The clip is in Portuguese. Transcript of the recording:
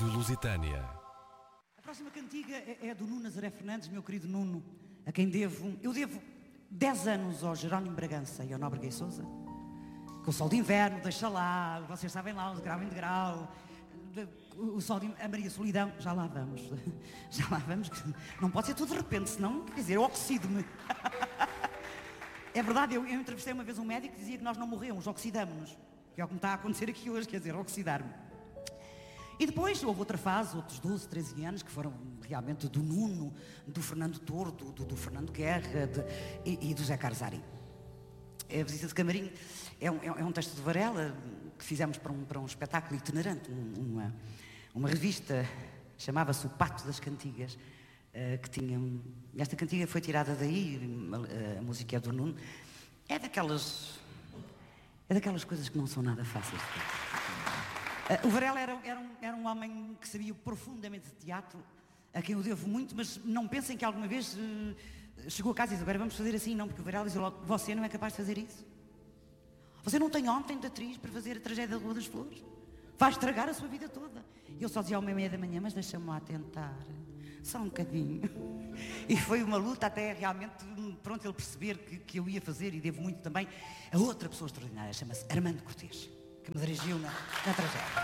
Rádio Lusitânia. A próxima cantiga é do Nuno Nazaré Fernandes, meu querido Nuno, a quem eu devo 10 anos ao Jerónimo Bragança e ao Nóbrega e Sousa. Com o Sol de Inverno, Deixa Lá, vocês sabem lá, o Grau em Degrau, o Sol de a Maria Solidão, já lá vamos, não pode ser tudo de repente, senão, quer dizer, eu oxido-me. É verdade, eu entrevistei uma vez um médico que dizia que nós não morremos, oxidamos-nos, que é o que me está a acontecer aqui hoje, quer dizer, oxidar-me. E depois houve outra fase, outros 12, 13 anos, que foram realmente do Nuno, do Fernando Tordo, do Fernando Guerra e do Zé Carlos Ari. A Visita de Camarim é um texto de Varela que fizemos para um espetáculo itinerante, uma revista, chamava-se O Pato das Cantigas, que tinha... Esta cantiga foi tirada daí, a música é do Nuno. É daquelas coisas que não são nada fáceis de ter. O Varela era um homem que sabia profundamente de teatro, a quem eu devo muito, mas não pensem que alguma vez chegou a casa e disse, agora vamos fazer assim, não, porque o Varela dizia logo, você não é capaz de fazer isso. Você não tem homem de atriz para fazer a tragédia da Rua das Flores. Vai estragar a sua vida toda. E eu só dizia ao 1h30 da manhã, mas deixa-me lá tentar, só um bocadinho. E foi uma luta até realmente, pronto, ele perceber que eu ia fazer, e devo muito também a outra pessoa extraordinária, chama-se Armando Cortês, que me dirigiu na tragédia.